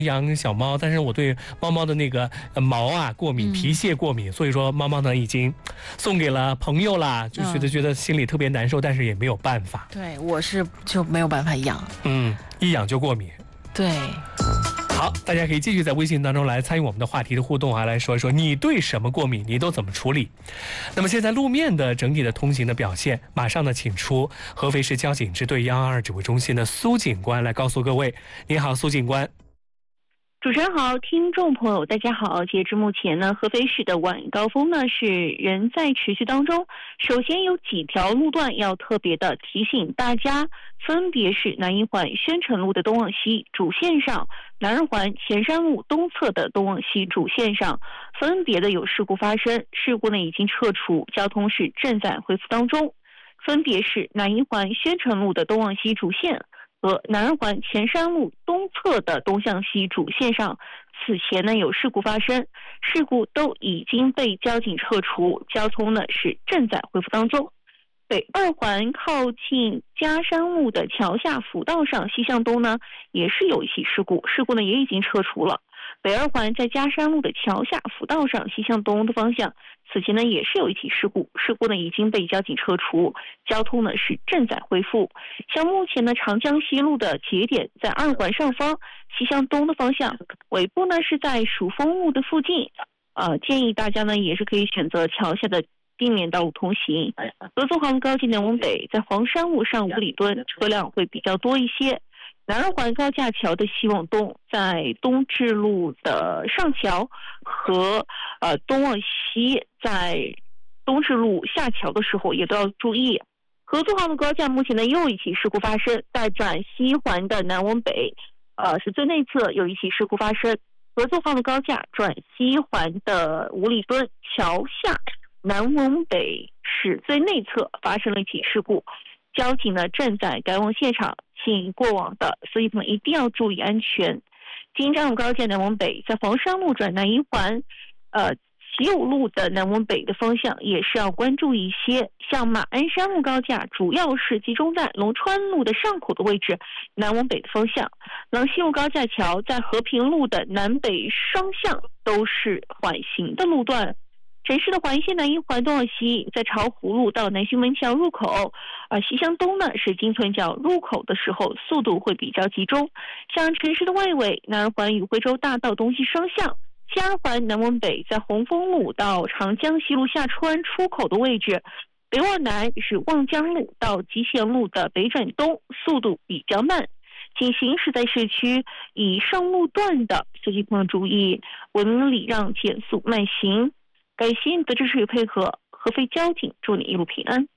养小猫，但是我对猫猫的那个毛啊过敏，皮屑过敏，所以说猫猫呢已经送给了朋友啦，就觉得心里特别难受，但是也没有办法。 对，我是就没有办法养， 一养就过敏。 对。 好，大家可以继续在微信当中来参与我们的话题的互动啊，来说一说你对什么过敏，你都怎么处理。那么现在路面的整体的通行的表现，马上呢请出合肥市交警支队122指挥中心的苏警官来告诉各位。你好，苏警官。 主持人好，听众朋友大家好。截至目前呢，合肥市的晚高峰呢是仍在持续当中。首先有几条路段要特别的提醒大家，分别是南一环宣城路的东往西主线上，南二环前山路东侧的东往西主线上，分别的有事故发生，事故呢已经撤除，交通是正在恢复当中。分别是南一环宣城路的东往西主线和南二环前山路东侧的东向西主线上，此前呢有事故发生，事故都已经被交警撤除，交通呢是正在恢复当中。北二环靠近嘉山路的桥下辅道上西向东呢也是有一起事故，事故呢也已经撤除了。北二环在嘉山路的桥下辅道上西向东的方向，此前呢也是有一起事故，事故呢已经被交警撤除，交通呢是正在恢复。像目前呢长江西路的节点在二环上方西向东的方向，尾部呢是在蜀峰路的附近，建议大家呢也是可以选择桥下的地面道路通行。合作航高架南往北在黄山路上5里墩车辆会比较多一些。南二环高架桥的西往东，在东至路的上桥和东往西在东至路下桥的时候也都要注意。合作号的高架目前呢又一起事故发生，在转西环的南往北是最内侧有一起事故发生。合作号的高架转西环的5里墩桥下南往北是最内侧发生了一起事故，交警呢正在赶往现场，请过往的司机朋友一定要注意安全。京张路高架南往北，在黄山路转南一环，齐友路的南往北的方向也是要关注一些。像马鞍山路高架，主要是集中在龙川路的上口的位置，南往北的方向。廊西路高架桥在和平路的南北双向都是缓行的路段。城市的环线南一环东往西，在巢湖路到南浔门桥入口，西向东呢是金村角入口的时候，速度会比较集中。像城市的外围，南二环与惠州大道东西双向，西二环南往北，在红枫路到长江西路下川出口的位置，北往南是望江路到集贤路的北转东，速度比较慢。请行驶在市区以上路段的司机朋友注意，文明礼让，减速慢行。感谢你的支持与配合，合肥交警祝你一路平安。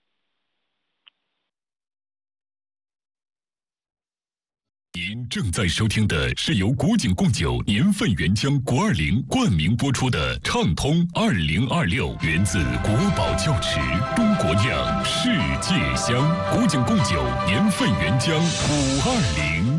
您正在收听的是由古井贡酒年份原浆520冠名播出的畅通2026，源自国宝窖池，中国酿，世界香。古井贡酒年份原浆520。